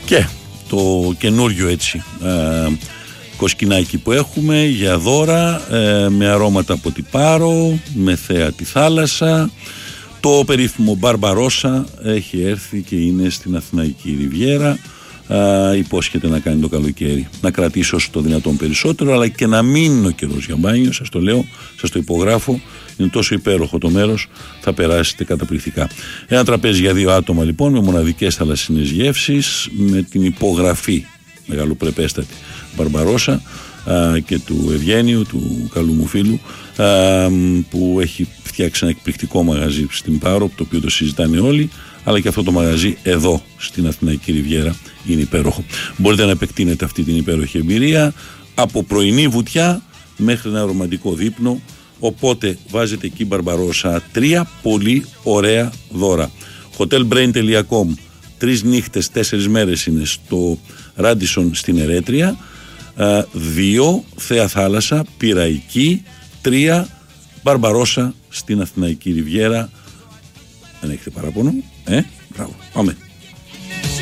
Και το καινούριο έτσι κοσκινάκι που έχουμε για δώρα, με αρώματα από την Πάρο, με θέα τη θάλασσα. Το περίφημο Μπαρμπαρόσα έχει έρθει και είναι στην Αθηναϊκή Ριβιέρα. Υπόσχεται να κάνει το καλοκαίρι, να κρατήσει όσο το δυνατόν περισσότερο, αλλά και να μην είναι ο καιρός για μπάνιο. Σας το λέω, σας το υπογράφω. Είναι τόσο υπέροχο το μέρος, θα περάσετε καταπληκτικά. Ένα τραπέζι για 2 άτομα λοιπόν, με μοναδικές θαλασσινές γεύσεις, με την υπογραφή μεγαλοπρεπέστατη Μπαρμπαρόσα και του Ευγένιου, του καλού μου φίλου, που έχει φτιάξει ένα εκπληκτικό μαγαζί στην Πάρο, το οποίο το συζητάνε όλοι, αλλά και αυτό το μαγαζί εδώ στην Αθηναϊκή Ριβιέρα είναι υπέροχο. Μπορείτε να επεκτείνετε αυτή την υπέροχη εμπειρία από πρωινή βουτιά μέχρι ένα ρομαντικό δείπνο. Οπότε βάζετε εκεί Μπαρμπαρόσα 3 πολύ ωραία δώρα. Hotelbrain.com, 3 νύχτες, 4 μέρες είναι στο Ράντισον στην Ερέτρια, 2 Θέα Θάλασσα, Πειραϊκή, 3 Μπαρμπαρόσα στην Αθηναϊκή Ριβιέρα. Δεν έχετε παράπονο? Μπράβο, πάμε.